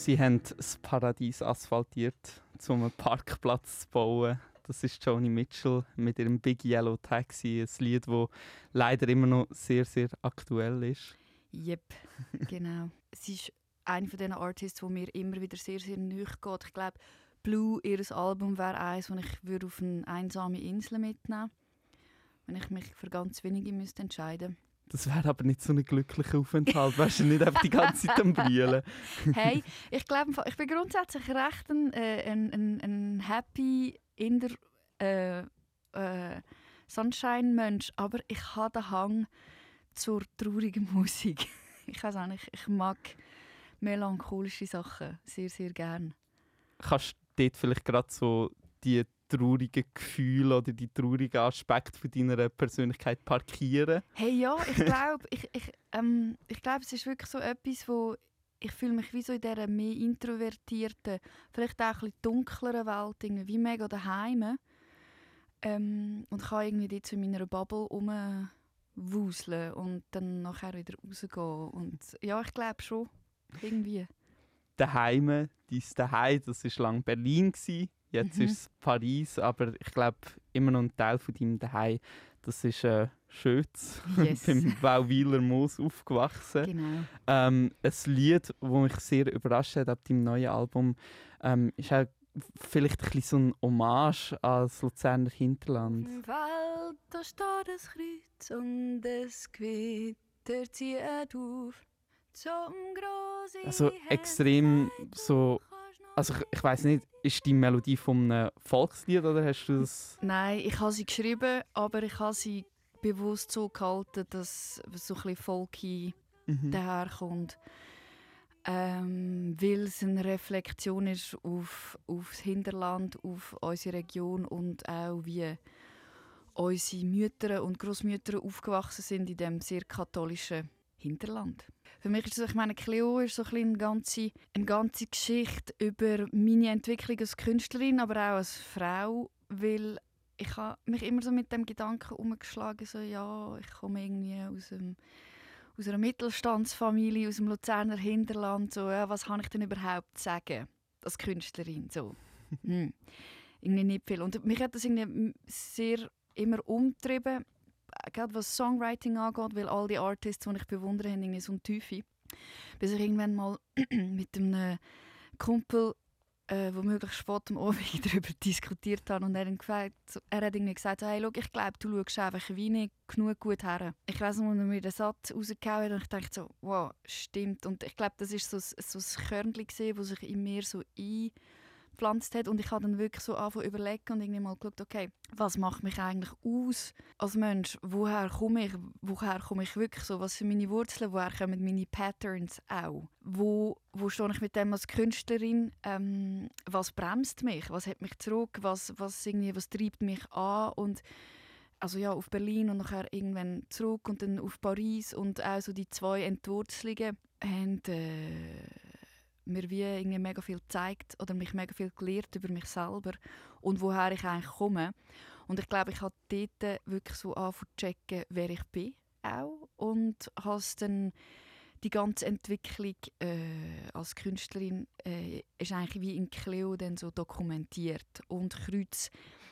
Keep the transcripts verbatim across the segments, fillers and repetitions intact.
Sie haben das Paradies asphaltiert, um einen Parkplatz zu bauen. Das ist Joni Mitchell mit ihrem Big Yellow Taxi, ein Lied, das leider immer noch sehr, sehr aktuell ist. Yep, genau. Sie ist eine von diesen Artists, die mir immer wieder sehr, sehr nahe geht. Ich glaube, Blue, ihr Album, wäre eines, das ich auf eine einsame Insel mitnehmen würde, wenn ich mich für ganz wenige müsste entscheiden. Das wäre aber nicht so ein glücklicher Aufenthalt. Wärst du nicht einfach die ganze Zeit am Brüllen? Hey, ich glaube, ich bin grundsätzlich recht ein, äh, ein, ein, ein happy, inner äh, äh, Sunshine-Mensch, aber ich habe den Hang zur traurigen Musik. Ich weiß auch nicht, ich mag melancholische Sachen sehr, sehr gern. Kannst du dort vielleicht gerade so die traurigen Gefühle oder die traurigen Aspekte von deiner Persönlichkeit parkieren? Hey, ja, ich glaube, ich, ich, ähm, ich glaub, es ist wirklich so etwas, wo ich fühle mich wie so in dieser mehr introvertierten, vielleicht auch ein bisschen dunkleren Welt, irgendwie wie mega daheim. Ähm, und kann irgendwie dort so in meiner Bubble rumwuseln und dann nachher wieder rausgehen. Und ja, ich glaube schon, irgendwie. Daheim, dein Daheim, das war lange Berlin. Jetzt Mhm. ist es Paris, aber ich glaube, immer noch ein Teil von deinem Daheim, das ist äh, Schötz, Yes. beim Wauwiler Moos aufgewachsen. Genau. Ähm, ein Lied, das mich sehr überrascht hat ab deinem neuen Album, ähm, ist auch vielleicht ein bisschen so ein Hommage an das Luzerner Hinterland. Im Wald, da steht ein Kreuz und das Gewitter zieht auf. Zum grossen Also extrem so. Also ich, ich weiss nicht, ist die Melodie von einem Volkslied oder hast du das? Nein, ich habe sie geschrieben, aber ich habe sie bewusst so gehalten, dass es so ein bisschen folky Mhm. daherkommt. Ähm, weil es eine Reflexion ist auf, auf das Hinterland, auf unsere Region und auch wie unsere Mütter und Großmütter aufgewachsen sind in dem sehr katholischen Hinterland. Für mich ist es, ich meine, Cleo ist so ein bisschen eine ganze, eine ganze Geschichte über meine Entwicklung als Künstlerin, aber auch als Frau, weil ich habe mich immer so mit dem Gedanken umgeschlagen, so ja, ich komme irgendwie aus einem aus einer Mittelstandsfamilie, aus dem Luzerner Hinterland, so, ja, was habe ich denn überhaupt zu sagen als Künstlerin? So. Hm. Irgendwie nicht viel. Und mich hat das irgendwie sehr immer umgetrieben, gerade was Songwriting angeht, weil all die Artists, die ich bewundere, haben irgendwie so eine Tiefe. Bis ich irgendwann mal mit einem Kumpel äh, womöglich spät am Abend darüber diskutiert habe und er, gesagt, er hat irgendwie gesagt, hey, schau, ich glaube, du schaust einfach wie nicht genug gut her. Ich weiss noch, als er mir den Satz rausgehauen hat und ich dachte so, wow, stimmt. Und ich glaube, das war so, so ein Körnchen, das sich in mir so eingepflanzt hat und ich habe dann wirklich so angefangen zu überlegen und irgendwie mal geschaut, okay, was macht mich eigentlich aus als Mensch? Woher komme ich? Woher komme ich wirklich so? Was sind meine Wurzeln? Woher kommen meine Patterns auch? Wo, wo stehe ich mit dem als Künstlerin? Ähm, was bremst mich? Was hält mich zurück? Was, was, irgendwie, was treibt mich an? Und also ja, auf Berlin und nachher irgendwann zurück und dann auf Paris und auch so die zwei Entwurzelungen haben äh, mir wie irgendwie mega viel gezeigt oder mich mega viel gelehrt über mich selber und woher ich eigentlich komme. Und ich glaube, ich habe dort wirklich so angefangen zu checken, wer ich bin auch und habe dann die ganze Entwicklung äh, als Künstlerin äh, ist eigentlich wie in Cleo dann so dokumentiert und Kreuz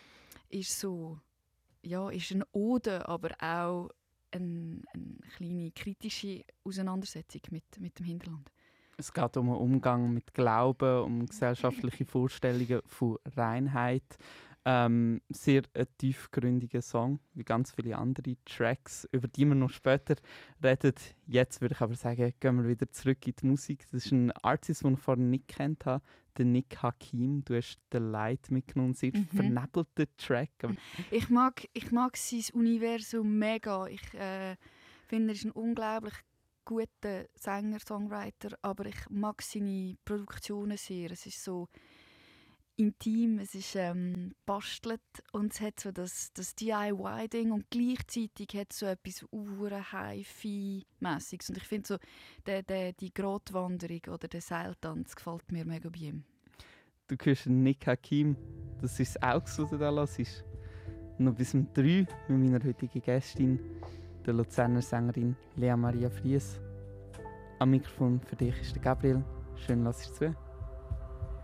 ist so, ja, ist eine Ode, aber auch eine, eine kleine kritische Auseinandersetzung mit, mit dem Hinterland. Es geht um einen Umgang mit Glauben, um gesellschaftliche Vorstellungen von Reinheit. Ähm, sehr ein tiefgründiger Song, wie ganz viele andere Tracks, über die wir noch später reden. Jetzt würde ich aber sagen, gehen wir wieder zurück in die Musik. Das ist ein Artist, den ich vorher nicht kennt habe, der Nick Hakim. Du hast «The Light» mitgenommen, einen sehr Mhm. vernebelten Track. Aber Ich mag, ich mag sein Universum mega. Ich äh, finde, er ist ein unglaublich guter Sänger, Songwriter, aber ich mag seine Produktionen sehr. Es ist so intim, es ist ähm, bastelt und es hat so das, das D I Y-Ding und gleichzeitig hat es so etwas ure Hi-Fi-mässiges. Und ich finde so, der, der, die Grotwanderung oder der Seiltanz gefällt mir mega bei ihm. du hörst Nick Hakim, das ist das Auge, was du da hörst. Noch bis um drei mit meiner heutigen Gästin, der Luzerner Sängerin Lea Maria Fries. Am Mikrofon für dich ist der Gabriel. Schön, lass dich zu.